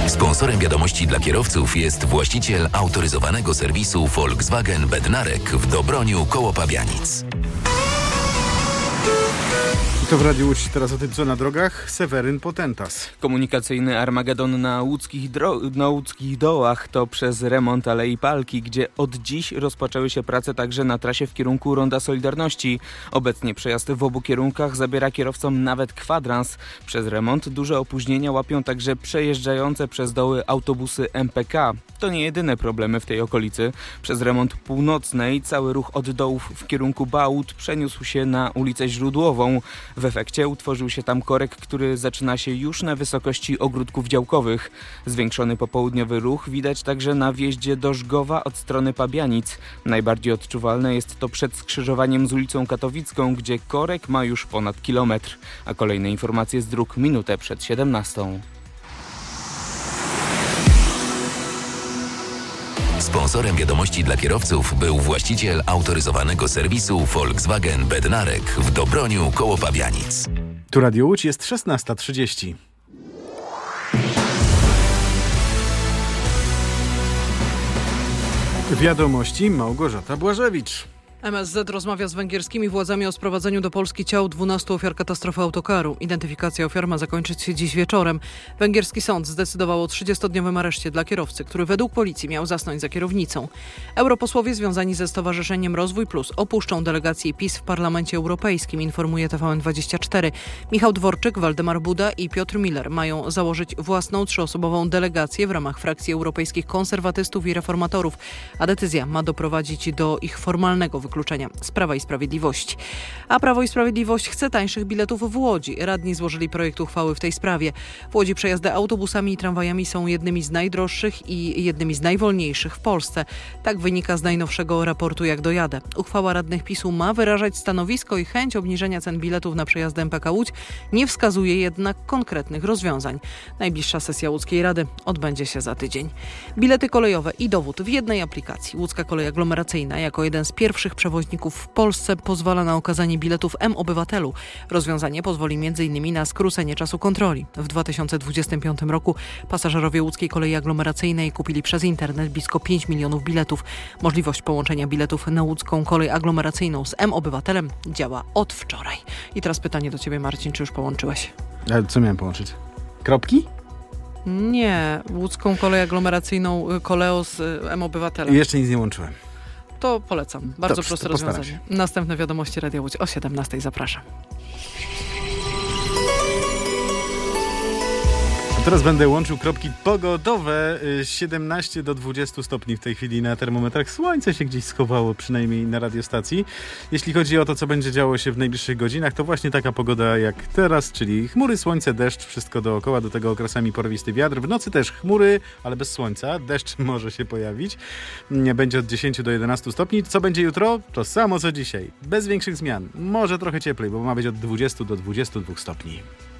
Sponsorem wiadomości dla kierowców jest właściciel autoryzowanego serwisu Volkswagen Bednarek w Dobroniu koło Pabianic. To w Radiu Łódź teraz o tym, co na drogach. Seweryn Potentas. Komunikacyjny Armagedon na łódzkich dołach to przez remont Alei Palki, gdzie od dziś rozpoczęły się prace także na trasie w kierunku Ronda Solidarności. Obecnie przejazd w obu kierunkach zabiera kierowcom nawet kwadrans. Przez remont duże opóźnienia łapią także przejeżdżające przez doły autobusy MPK. To nie jedyne problemy w tej okolicy. Przez remont północnej cały ruch od dołów w kierunku Bałut przeniósł się na ulicę Źródłową. W efekcie utworzył się tam korek, który zaczyna się już na wysokości ogródków działkowych. Zwiększony popołudniowy ruch widać także na wjeździe do Żgowa od strony Pabianic. Najbardziej odczuwalne jest to przed skrzyżowaniem z ulicą Katowicką, gdzie korek ma już ponad kilometr. A kolejne informacje z dróg minutę przed 17. Sponsorem wiadomości dla kierowców był właściciel autoryzowanego serwisu Volkswagen Bednarek w Dobroniu koło Pabianic. Tu Radio Łódź, jest 16:30. Wiadomości Małgorzata Błażewicz. MSZ rozmawia z węgierskimi władzami o sprowadzeniu do Polski ciał 12 ofiar katastrofy autokaru. Identyfikacja ofiar ma zakończyć się dziś wieczorem. Węgierski sąd zdecydował o 30-dniowym areszcie dla kierowcy, który według policji miał zasnąć za kierownicą. Europosłowie związani ze Stowarzyszeniem Rozwój Plus opuszczą delegację PiS w Parlamencie Europejskim, informuje TVN24. Michał Dworczyk, Waldemar Buda i Piotr Miller mają założyć własną 3-osobową delegację w ramach frakcji europejskich konserwatystów i reformatorów, a decyzja ma doprowadzić do ich formalnego wykluczenia z Prawa i Sprawiedliwości. A Prawo i Sprawiedliwość chce tańszych biletów w Łodzi. Radni złożyli projekt uchwały w tej sprawie. W Łodzi przejazdy autobusami i tramwajami są jednymi z najdroższych i jednymi z najwolniejszych w Polsce. Tak wynika z najnowszego raportu Jak dojadę. Uchwała radnych PiS-u ma wyrażać stanowisko i chęć obniżenia cen biletów na przejazdy MPK Łódź, nie wskazuje jednak konkretnych rozwiązań. Najbliższa sesja Łódzkiej Rady odbędzie się za tydzień. Bilety kolejowe i dowód w jednej aplikacji. Łódzka Kolej Aglomeracyjna jako jeden z pierwszych przewoźników w Polsce pozwala na okazanie biletów M-Obywatelu. Rozwiązanie pozwoli m.in. na skrócenie czasu kontroli. W 2025 roku pasażerowie Łódzkiej Kolei Aglomeracyjnej kupili przez internet blisko 5 milionów biletów. Możliwość połączenia biletów na Łódzką Kolej Aglomeracyjną z M-Obywatelem działa od wczoraj. I teraz pytanie do Ciebie, Marcin, czy już połączyłeś? Ale co miałem połączyć? Kropki? Nie, Łódzką Kolej Aglomeracyjną Koleo z M-Obywatelem. Jeszcze nic nie łączyłem. To polecam. Bardzo Dobrze, proste to postaram rozwiązanie. się. Następne wiadomości Radia Łódź o 17:00. Zapraszam. Teraz będę łączył kropki pogodowe. 17 do 20 stopni w tej chwili na termometrach. Słońce się gdzieś schowało, przynajmniej na radiostacji. Jeśli chodzi o to, co będzie działo się w najbliższych godzinach, to właśnie taka pogoda jak teraz, czyli chmury, słońce, deszcz, wszystko dookoła, do tego okresami porywisty wiatr. W nocy też chmury, ale bez słońca. Deszcz może się pojawić. Będzie od 10 do 11 stopni. Co będzie jutro? To samo co dzisiaj. Bez większych zmian. Może trochę cieplej, bo ma być od 20 do 22 stopni.